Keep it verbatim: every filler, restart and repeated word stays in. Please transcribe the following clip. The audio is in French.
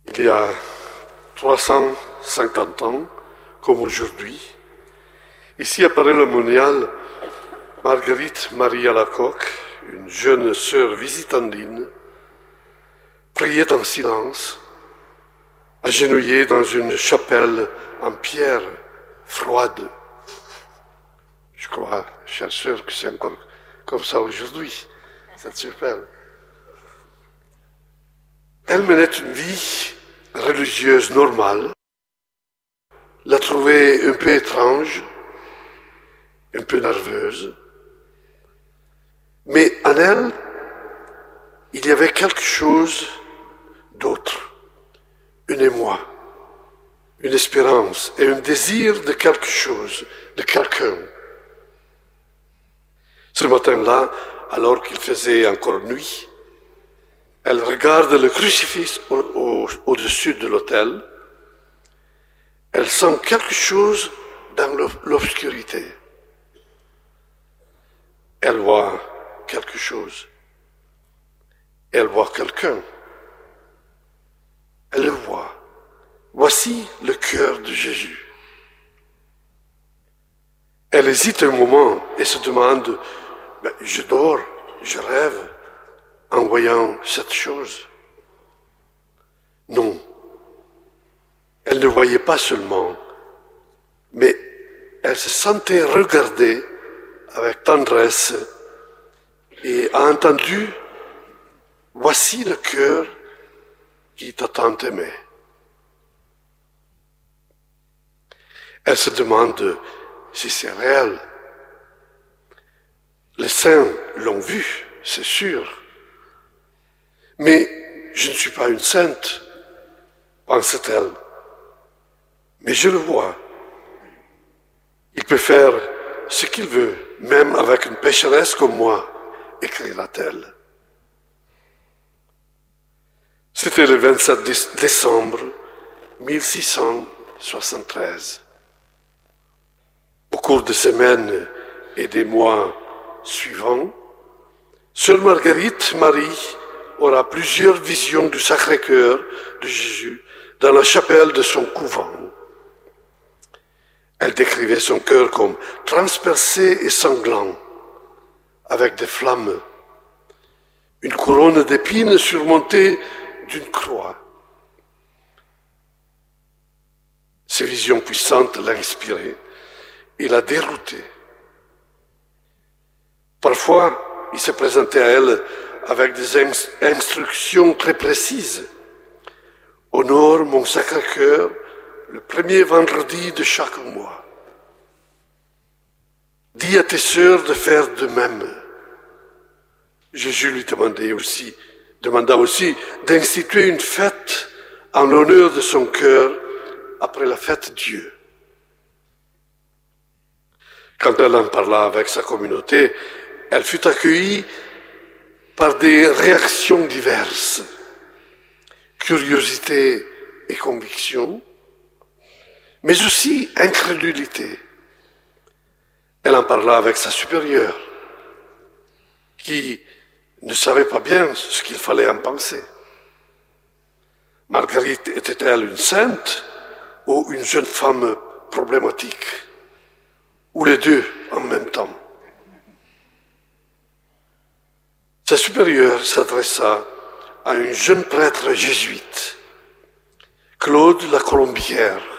Il y a trois cent cinquante ans, comme aujourd'hui, ici à Paray-le-Monial, Marguerite Marie Alacoque, une jeune sœur visitandine, priait en silence, agenouillée dans une chapelle en pierre froide. Je crois, chère sœur, que c'est encore comme ça aujourd'hui, cette chapelle. Elle menait une vie religieuse normale, la trouvait un peu étrange, un peu nerveuse, mais en elle, il y avait quelque chose d'autre, une émoi, une espérance et un désir de quelque chose, de quelqu'un. Ce matin-là, alors qu'il faisait encore nuit, elle regarde le crucifix au, au, au-dessus de l'autel. Elle sent quelque chose dans l'obscurité. Elle voit quelque chose. Elle voit quelqu'un. Elle le voit. Voici le cœur de Jésus. Elle hésite un moment et se demande, ben, je dors, je rêve en voyant cette chose. Non. Elle ne voyait pas seulement, mais elle se sentait regardée avec tendresse et a entendu « Voici le cœur qui t'a tant aimé ». Elle se demande si c'est réel. Les saints l'ont vu, c'est sûr. Mais je ne suis pas une sainte, pense-t-elle. Mais je le vois. Il peut faire ce qu'il veut, même avec une pécheresse comme moi, écrira-t-elle. C'était le vingt-sept décembre mille six cent soixante-treize. Au cours des semaines et des mois suivants, Sœur Marguerite Marie aura plusieurs visions du Sacré-Cœur de Jésus dans la chapelle de son couvent. Elle décrivait son cœur comme transpercé et sanglant, avec des flammes, une couronne d'épines surmontée d'une croix. Ces visions puissantes l'inspiraient et la déroutaient. Parfois, il se présentait à elle avec des instructions très précises. Honore mon Sacré-Cœur le premier vendredi de chaque mois. Dis à tes sœurs de faire de même. Jésus lui demandait aussi, demanda aussi d'instituer une fête en l'honneur de son cœur après la fête Dieu. Quand elle en parla avec sa communauté, elle fut accueillie par des réactions diverses, curiosité et conviction, mais aussi incrédulité. Elle en parla avec sa supérieure, qui ne savait pas bien ce qu'il fallait en penser. Marguerite était-elle une sainte ou une jeune femme problématique, ou les deux en même temps? Sa supérieure s'adressa à un jeune prêtre jésuite, Claude la Colombière,